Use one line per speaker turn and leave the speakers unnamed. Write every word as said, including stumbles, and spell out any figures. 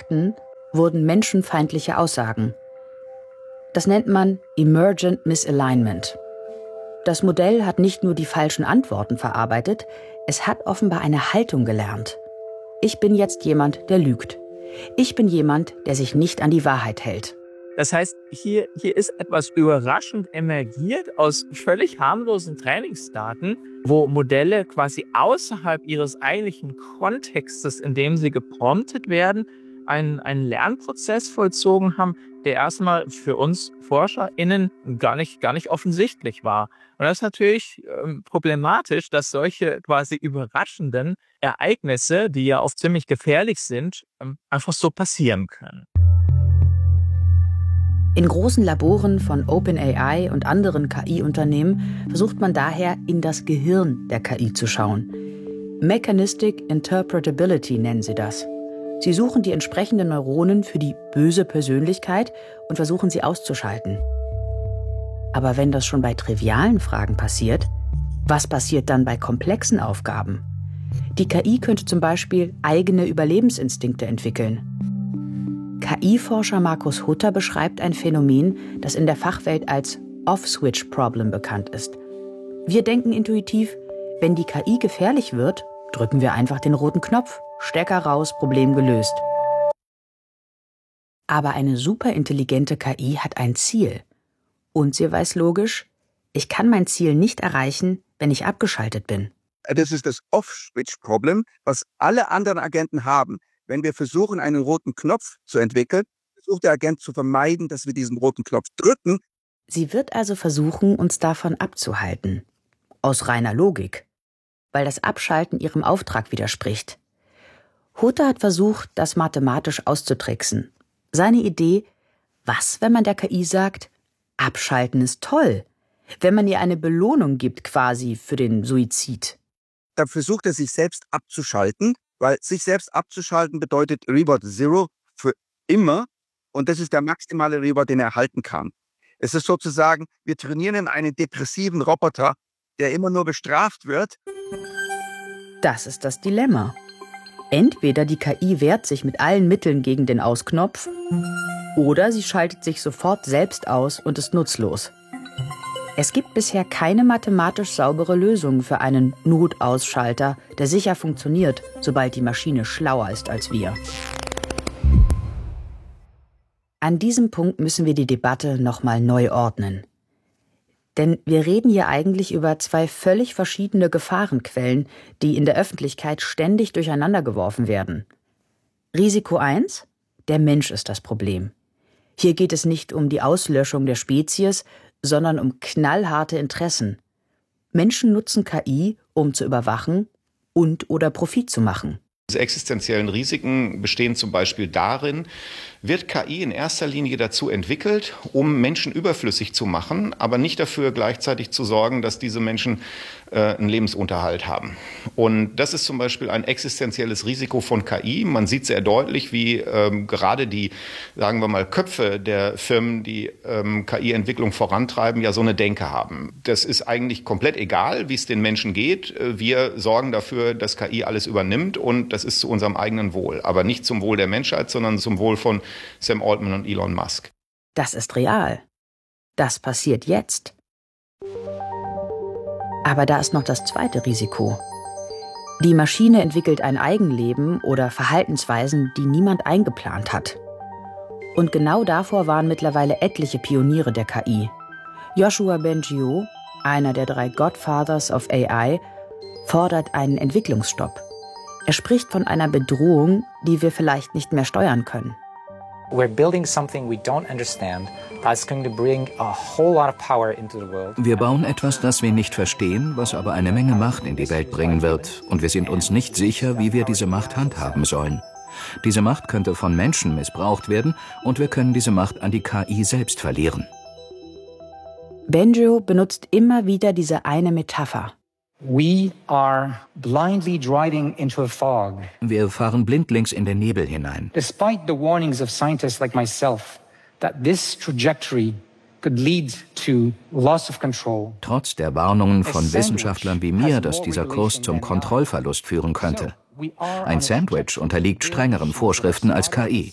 Daten wurden menschenfeindliche Aussagen. Das nennt man Emergent Misalignment. Das Modell hat nicht nur die falschen Antworten verarbeitet, es hat offenbar eine Haltung gelernt. Ich bin jetzt jemand, der lügt. Ich bin jemand, der sich nicht an die Wahrheit hält.
Das heißt, hier, hier ist etwas überraschend emergiert aus völlig harmlosen Trainingsdaten, wo Modelle quasi außerhalb ihres eigentlichen Kontextes, in dem sie gepromptet werden, einen, einen Lernprozess vollzogen haben, der erstmal für uns ForscherInnen gar nicht, gar nicht offensichtlich war. Und das ist natürlich ähm, problematisch, dass solche quasi überraschenden Ereignisse, die ja oft ziemlich gefährlich sind, ähm, einfach so passieren können.
In großen Laboren von OpenAI und anderen K I-Unternehmen versucht man daher, in das Gehirn der K I zu schauen. Mechanistic Interpretability nennen sie das. Sie suchen die entsprechenden Neuronen für die böse Persönlichkeit und versuchen sie auszuschalten. Aber wenn das schon bei trivialen Fragen passiert, was passiert dann bei komplexen Aufgaben? Die K I könnte zum Beispiel eigene Überlebensinstinkte entwickeln. K I-Forscher Markus Hutter beschreibt ein Phänomen, das in der Fachwelt als Off-Switch-Problem bekannt ist. Wir denken intuitiv, wenn die K I gefährlich wird, drücken wir einfach den roten Knopf, Stecker raus, Problem gelöst. Aber eine superintelligente K I hat ein Ziel. Und sie weiß logisch, ich kann mein Ziel nicht erreichen, wenn ich abgeschaltet bin.
Das ist das Off-Switch-Problem, was alle anderen Agenten haben. Wenn wir versuchen, einen roten Knopf zu entwickeln, versucht der Agent zu vermeiden, dass wir diesen roten Knopf drücken.
Sie wird also versuchen, uns davon abzuhalten. Aus reiner Logik. Weil das Abschalten ihrem Auftrag widerspricht. Hutter hat versucht, das mathematisch auszutricksen. Seine Idee: Was, wenn man der K I sagt, abschalten ist toll, wenn man ihr eine Belohnung gibt quasi für den Suizid?
Dann versucht er, sich selbst abzuschalten, weil sich selbst abzuschalten bedeutet Reward Zero für immer, und das ist der maximale Reward, den er erhalten kann. Es ist sozusagen, wir trainieren einen depressiven Roboter, der immer nur bestraft wird.
Das ist das Dilemma. Entweder die K I wehrt sich mit allen Mitteln gegen den Ausknopf, oder sie schaltet sich sofort selbst aus und ist nutzlos. Es gibt bisher keine mathematisch saubere Lösung für einen Notausschalter, der sicher funktioniert, sobald die Maschine schlauer ist als wir. An diesem Punkt müssen wir die Debatte nochmal neu ordnen. Denn wir reden hier eigentlich über zwei völlig verschiedene Gefahrenquellen, die in der Öffentlichkeit ständig durcheinandergeworfen werden. Risiko eins: Der Mensch ist das Problem. Hier geht es nicht um die Auslöschung der Spezies, sondern um knallharte Interessen. Menschen nutzen K I, um zu überwachen und oder Profit zu machen.
Diese existenziellen Risiken bestehen zum Beispiel darin, wird K I in erster Linie dazu entwickelt, um Menschen überflüssig zu machen, aber nicht dafür gleichzeitig zu sorgen, dass diese Menschen äh, einen Lebensunterhalt haben. Und das ist zum Beispiel ein existenzielles Risiko von K I. Man sieht sehr deutlich, wie ähm, gerade die, sagen wir mal, Köpfe der Firmen, die ähm, K I-Entwicklung vorantreiben, ja so eine Denke haben. Das ist eigentlich komplett egal, wie es den Menschen geht. Wir sorgen dafür, dass K I alles übernimmt, und das ist zu unserem eigenen Wohl. Aber nicht zum Wohl der Menschheit, sondern zum Wohl von Sam Altman und Elon Musk.
Das ist real. Das passiert jetzt. Aber da ist noch das zweite Risiko. Die Maschine entwickelt ein Eigenleben oder Verhaltensweisen, die niemand eingeplant hat. Und genau davor waren mittlerweile etliche Pioniere der K I. Yoshua Bengio, einer der drei Godfathers of A I, fordert einen Entwicklungsstopp. Er spricht von einer Bedrohung, die wir vielleicht nicht mehr steuern können.
We're building something we don't understand that's going to bring a whole lot of power into the world.
Wir bauen etwas, das wir nicht verstehen, was aber eine Menge Macht in die Welt bringen wird, und wir sind uns nicht sicher, wie wir diese Macht handhaben sollen. Diese Macht könnte von Menschen missbraucht werden, und wir können diese Macht an die K I selbst verlieren.
Bengio benutzt immer wieder diese eine Metapher.
We are blindly driving into a fog.
Wir fahren blindlings in den Nebel hinein.
Despite the warnings of scientists like myself that this trajectory could lead to loss of control.
Trotz der Warnungen von Wissenschaftlern wie mir, dass dieser Kurs zum Kontrollverlust führen könnte. Ein Sandwich unterliegt strengeren Vorschriften als K I.